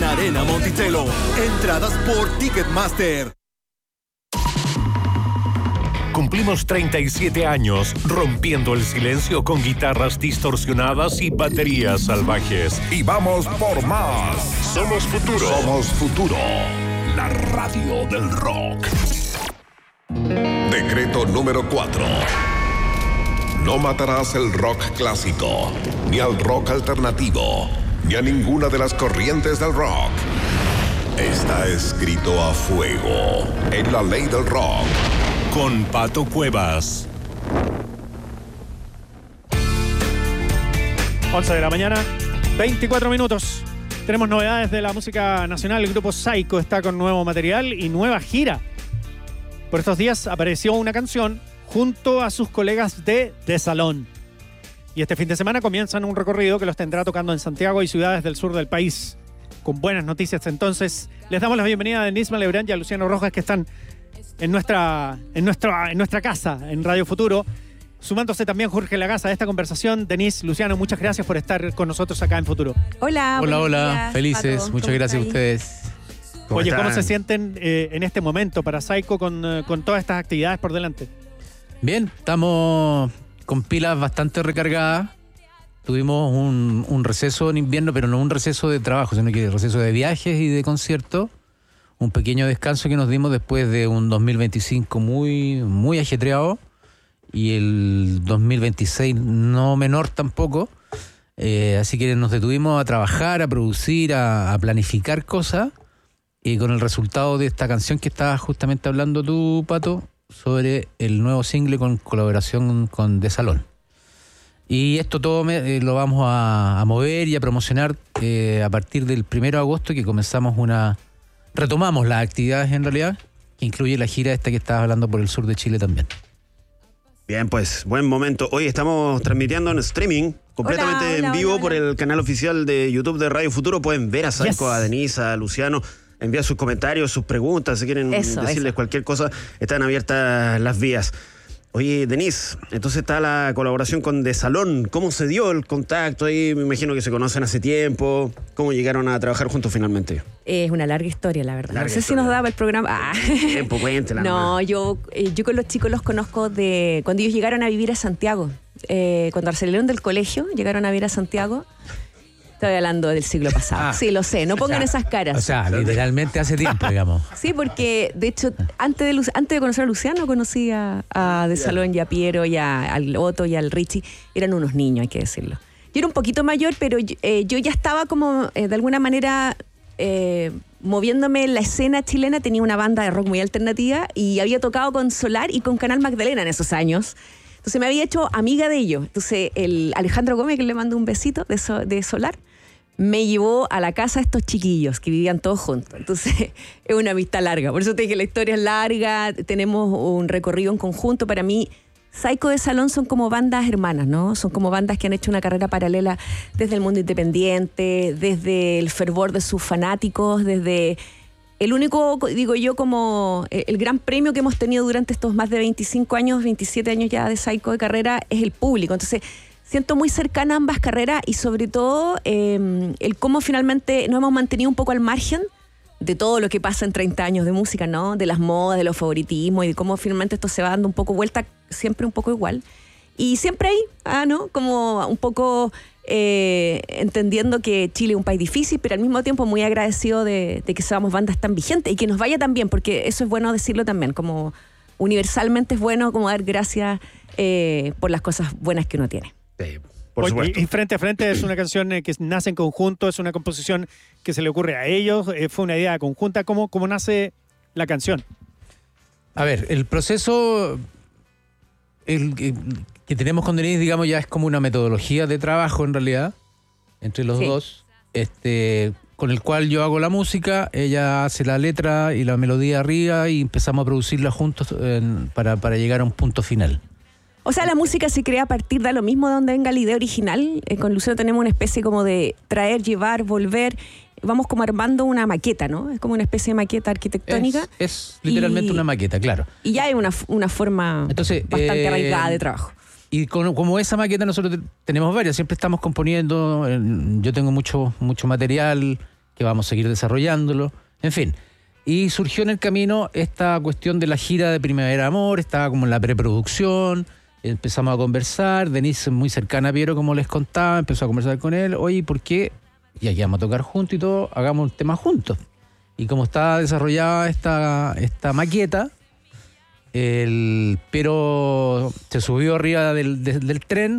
Arena Monticello. Entradas por Ticketmaster. Cumplimos 37 años rompiendo el silencio con guitarras distorsionadas y baterías salvajes. Y vamos por más. Somos Futuro. Somos Futuro, la radio del rock. Decreto número 4. No matarás el rock clásico, ni al rock alternativo, ni a ninguna de las corrientes del rock. Está escrito a fuego en la ley del rock. Con Pato Cuevas. 11 de la mañana, 24 minutos. Tenemos novedades de la música nacional. El grupo Saiko está con nuevo material y nueva gira. Por estos días apareció una canción junto a sus colegas de Salón. Y este fin de semana comienzan un recorrido que los tendrá tocando en Santiago y ciudades del sur del país. Con buenas noticias, entonces, les damos la bienvenida a Denise Malebrán y a Luciano Rojas, que están en nuestra casa, en Radio Futuro. Sumándose también Jorge Lagaza a esta conversación. Denise, Luciano, muchas gracias por estar con nosotros acá en Futuro. Hola. Hola. Días, Felices. Pato. Muchas gracias a ustedes. Oye, ¿cómo se sienten en este momento para Saiko con todas estas actividades por delante? Bien, estamos con pilas bastante recargadas. Tuvimos un receso en invierno, pero no un receso de trabajo, sino que receso de viajes y de conciertos. Un pequeño descanso que nos dimos después de un 2025 muy, muy ajetreado y el 2026 no menor tampoco. Así que nos detuvimos a trabajar, a producir, a planificar cosas, y con el resultado de esta canción que estabas justamente hablando tú, Pato, sobre el nuevo single con colaboración con De Salón. Y esto todo lo vamos a mover y a promocionar a partir del 1 de agosto, que retomamos las actividades en realidad, que incluye la gira esta que estabas hablando por el sur de Chile también. Bien, pues buen momento. Hoy estamos transmitiendo en streaming, completamente en vivo por el canal oficial de YouTube de Radio Futuro. Pueden ver a Saiko, a Denise, a Luciano, enviar sus comentarios, sus preguntas, si quieren decirles cualquier cosa, están abiertas las vías. Oye, Denise, entonces está la colaboración con De Salón. ¿Cómo se dio el contacto ahí? Me imagino que se conocen hace tiempo. ¿Cómo llegaron a trabajar juntos finalmente? Es una larga historia, la verdad. No sé si nos daba el programa. Tiempo, cuéntela. No, yo con los chicos los conozco de cuando ellos llegaron a vivir a Santiago. Cuando salieron del colegio, llegaron a vivir a Santiago. Estoy hablando del siglo pasado. Sí, lo sé. No pongan esas caras. O sea, literalmente hace tiempo, digamos. Sí, porque de hecho, antes de conocer a Luciano, conocí a De Salón y a Piero y al Otto y al Richie. Eran unos niños, hay que decirlo. Yo era un poquito mayor, pero yo ya estaba como, de alguna manera, moviéndome en la escena chilena. Tenía una banda de rock muy alternativa y había tocado con Solar y con Canal Magdalena en esos años. Entonces me había hecho amiga de ellos. Entonces el Alejandro Gómez, que le mando un besito de Solar, me llevó a la casa de estos chiquillos que vivían todos juntos. Entonces es una amistad larga. Por eso te dije que la historia es larga. Tenemos un recorrido en conjunto. Para mí, Saiko, De Salón son como bandas hermanas, ¿no? Son como bandas que han hecho una carrera paralela desde el mundo independiente, desde el fervor de sus fanáticos, desde el único, digo yo, como el gran premio que hemos tenido durante estos más de 25 años, 27 años ya de Saiko de carrera, es el público. Entonces, siento muy cercana ambas carreras y sobre todo el cómo finalmente nos hemos mantenido un poco al margen de todo lo que pasa en 30 años de música, ¿no? De las modas, de los favoritismos y de cómo finalmente esto se va dando un poco vuelta, siempre un poco igual. Y siempre ahí, ¿no? Como un poco entendiendo que Chile es un país difícil, pero al mismo tiempo muy agradecido de que seamos bandas tan vigentes y que nos vaya tan bien, porque eso es bueno decirlo también, como universalmente es bueno como dar gracias por las cosas buenas que uno tiene. Por supuesto. Y Frente a Frente es una canción que nace en conjunto, es una composición que se le ocurre a ellos, fue una idea conjunta. ¿Cómo nace la canción? A ver, el proceso que tenemos con Denise, digamos, ya es como una metodología de trabajo en realidad, entre los dos, con el cual yo hago la música, ella hace la letra y la melodía arriba y empezamos a producirla juntos para llegar a un punto final. O sea, la música se crea a partir de lo mismo de donde venga la idea original. Con Luciano tenemos una especie como de traer, llevar, volver. Vamos como armando una maqueta, ¿no? Es como una especie de maqueta arquitectónica. Es literalmente una maqueta, claro. Y ya hay una forma bastante arraigada de trabajo. Y como esa maqueta nosotros tenemos varias, siempre estamos componiendo. Yo tengo mucho material que vamos a seguir desarrollándolo, en fin. Y surgió en el camino esta cuestión de la gira de Primavera Amor, estaba como en la preproducción, empezamos a conversar, Denise muy cercana a Piero, como les contaba, empezó a conversar con él, oye, ¿por qué? Y aquí vamos a tocar juntos y todo, hagamos un tema juntos. Y como está desarrollada esta maqueta, el Piero se subió arriba del tren,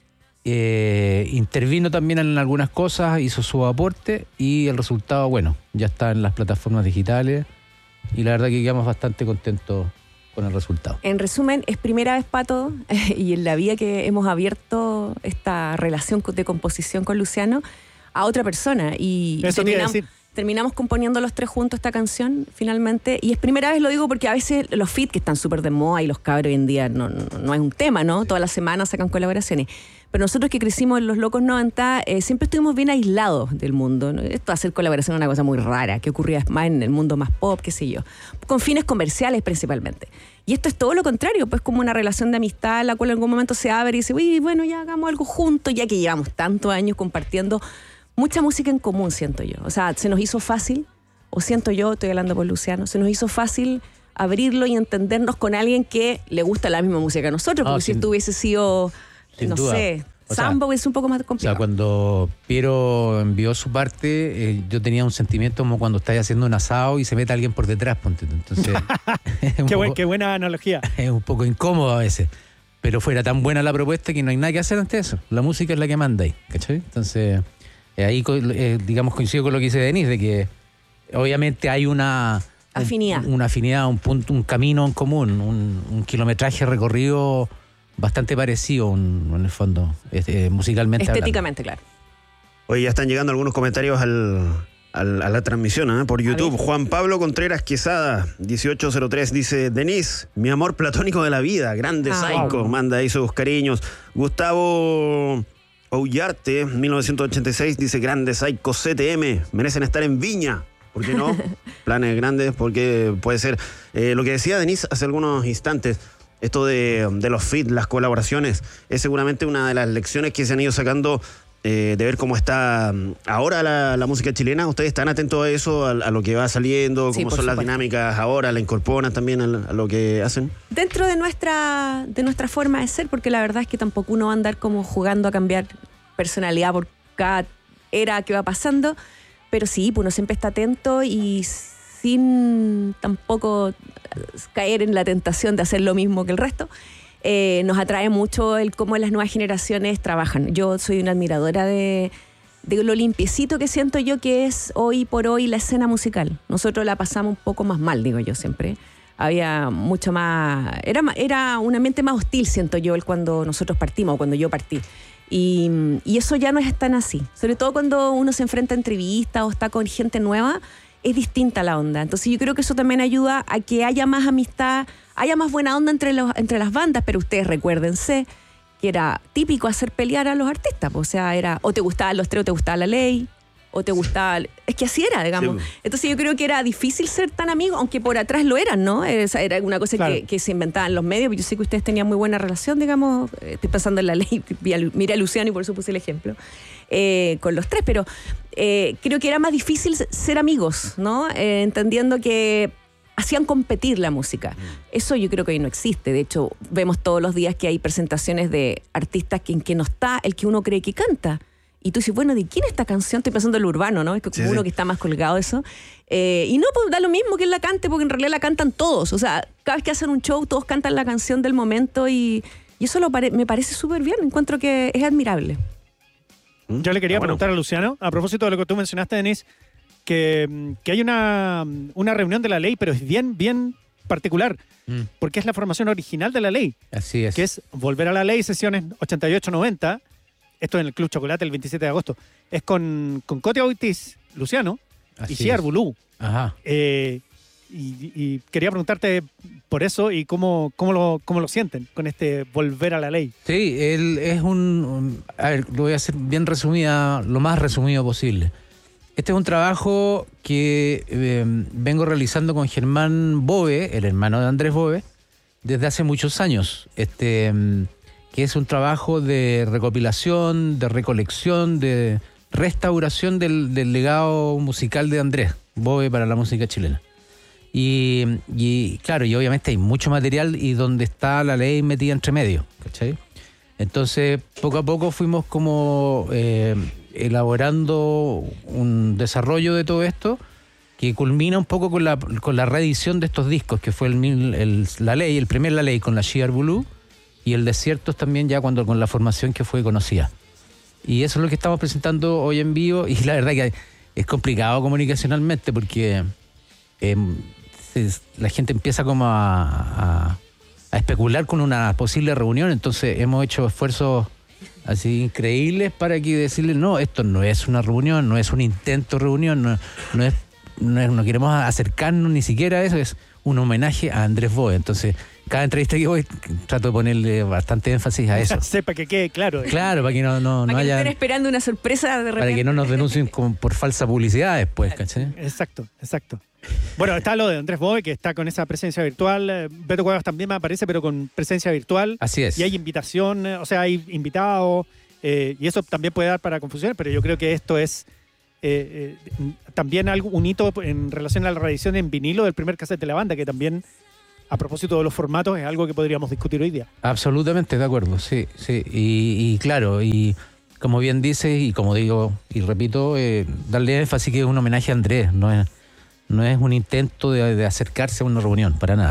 intervino también en algunas cosas, hizo su aporte y el resultado, bueno, ya está en las plataformas digitales y la verdad que quedamos bastante contentos con el resultado. En resumen, es primera vez, Pato, y en la vida que hemos abierto esta relación de composición con Luciano a otra persona. Y eso te iba a decir. Terminamos componiendo los tres juntos esta canción, finalmente. Y es primera vez, lo digo, porque a veces los feats que están súper de moda y los cabros hoy en día no es un tema, ¿no? Todas las semanas sacan colaboraciones. Pero nosotros que crecimos en los locos 90, siempre estuvimos bien aislados del mundo, ¿no? Esto de hacer colaboración es una cosa muy rara, que ocurría más en el mundo más pop, qué sé yo. Con fines comerciales principalmente. Y esto es todo lo contrario, pues como una relación de amistad en la cual en algún momento se abre y dice, uy, bueno, ya hagamos algo juntos, ya que llevamos tantos años compartiendo mucha música en común, siento yo. O sea, se nos hizo fácil, o siento yo, estoy hablando por Luciano, se nos hizo fácil abrirlo y entendernos con alguien que le gusta la misma música que a nosotros, porque si tú hubiese sido, no sé, Sambo es un poco más complicado. O sea, cuando Piero envió su parte, yo tenía un sentimiento como cuando estás haciendo un asado y se mete alguien por detrás, ponte. Entonces, qué buena analogía. Es un poco incómodo a veces. Pero fuera tan buena la propuesta que no hay nada que hacer ante eso. La música es la que manda ahí, ¿cachai? Entonces, ahí, digamos, coincido con lo que dice Denise, de que obviamente hay una afinidad, un punto, un camino en común, un kilometraje recorrido bastante parecido en el fondo, musicalmente estéticamente hablando. Claro. Oye, ya están llegando algunos comentarios a la transmisión, por YouTube. Juan Pablo Contreras Quesada, 1803, dice: Denise, mi amor platónico de la vida, grande Psycho, manda ahí sus cariños. Gustavo Ollarte, 1986, dice: grande Psycho CTM, merecen estar en Viña. ¿Por qué no? Planes grandes, porque puede ser. Lo que decía Denise hace algunos instantes, esto de los feats, las colaboraciones, es seguramente una de las lecciones que se han ido sacando de ver cómo está ahora la música chilena. ¿Ustedes están atentos a eso, a lo que va saliendo, cómo son las dinámicas ahora? ¿La incorporan también a lo que hacen? Dentro de nuestra forma de ser, porque la verdad es que tampoco uno va a andar como jugando a cambiar personalidad por cada era que va pasando, pero sí, pues uno siempre está atento y sin tampoco caer en la tentación de hacer lo mismo que el resto. Nos atrae mucho el cómo las nuevas generaciones trabajan. Yo soy una admiradora de lo limpiecito que siento yo que es hoy por hoy la escena musical. Nosotros la pasamos un poco más mal, digo yo siempre. Había mucho más... Era un ambiente más hostil, siento yo, cuando nosotros partimos o cuando yo partí. Y eso ya no es tan así. Sobre todo cuando uno se enfrenta a entrevistas o está con gente nueva, es distinta la onda. Entonces yo creo que eso también ayuda a que haya más amistad, haya más buena onda entre las bandas, pero ustedes recuérdense que era típico hacer pelear a los artistas. O sea, era o te gustaban los tres o te gustaba la ley, o te gustaba... Es que así era, digamos. Sí. Entonces yo creo que era difícil ser tan amigos, aunque por atrás lo eran, ¿no? Era una cosa claro, que se inventaba en los medios. Yo sé que ustedes tenían muy buena relación, digamos. Estoy pensando en la ley. Mira a Luciano y por eso puse el ejemplo. Con los tres, pero creo que era más difícil ser amigos, ¿no? Entendiendo que hacían competir la música. Eso yo creo que hoy no existe. De hecho, vemos todos los días que hay presentaciones de artistas en que no está el que uno cree que canta. Y tú dices, bueno, ¿de quién es esta canción? Estoy pensando en lo urbano, ¿no? Es como uno que está más colgado de eso. Y no, pues da lo mismo que él la cante, porque en realidad la cantan todos. O sea, cada vez que hacen un show, todos cantan la canción del momento y eso me parece súper bien. Encuentro que es admirable. Yo le quería preguntar a Luciano, a propósito de lo que tú mencionaste, Denise, que hay una reunión de la ley, pero es bien particular, porque es la formación original de la ley. Así es. Que es Volver a la Ley, sesiones 88-90. Esto en el Club Chocolate el 27 de agosto. Es con Cotia Oitis, Luciano, y Ciar Bulú. Ajá. Y quería preguntarte por eso y cómo lo sienten con este Volver a la Ley. Sí, él es a ver, lo voy a hacer bien resumida, lo más resumido posible. Este es un trabajo que vengo realizando con Germán Bove, el hermano de Andrés Bove, desde hace muchos años. Que es un trabajo de recopilación, de recolección de restauración del legado musical de Andrés Bove para la música chilena. Y claro, y obviamente hay mucho material y donde está la ley metida entre medio, ¿cachai? Entonces, poco a poco fuimos como elaborando un desarrollo de todo esto que culmina un poco con la reedición de estos discos, que fue La Ley, el primer La Ley con la Sheer Blue, y el Desiertos también ya cuando con la formación que fue conocida. Y eso es lo que estamos presentando hoy en vivo, y la verdad que es complicado comunicacionalmente porque la gente empieza como a especular con una posible reunión, entonces hemos hecho esfuerzos así increíbles para que decirle, no, esto no es una reunión, no es un intento de reunión, no queremos acercarnos ni siquiera a eso, es un homenaje a Andrés Bove. Entonces, cada entrevista que voy trato de ponerle bastante énfasis a eso. Sepa que quede claro. Claro, para que no para que haya... estén esperando una sorpresa de repente. Para que no nos denuncien por falsa publicidad después, ¿cachai? Exacto. Bueno, está lo de Andrés Bove, que está con esa presencia virtual. Beto Cuevas también me aparece, pero con presencia virtual. Así es. Y hay invitación, o sea, hay invitados, y eso también puede dar para confusión, pero yo creo que esto es también un hito en relación a la reedición en vinilo del primer cassette de la banda, que también, a propósito de los formatos, es algo que podríamos discutir hoy día. Absolutamente de acuerdo, sí. Y claro, y como bien dices, y como digo y repito, darle énfasis que es un homenaje a Andrés, no es un intento de acercarse a una reunión, para nada.